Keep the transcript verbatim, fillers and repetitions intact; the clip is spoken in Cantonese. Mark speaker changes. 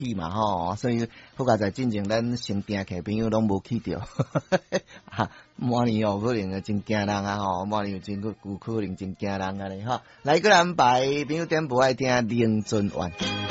Speaker 1: 去嘛吼，所以好佳在进前咱先定客朋友拢无去着，哈，明年哦可能真惊人啊吼，明年真有可能真惊人啊咧吼，来个安排朋友点不爱听林俊元。